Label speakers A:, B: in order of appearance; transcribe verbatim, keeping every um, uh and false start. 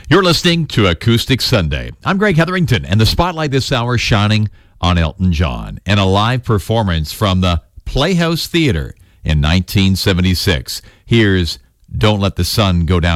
A: You're listening to Acoustic Sunday. I'm Greg Hetherington, and the spotlight this hour shining on Elton John and a live performance from the Playhouse Theater in nineteen seventy-six. Here's Don't Let the Sun Go Down.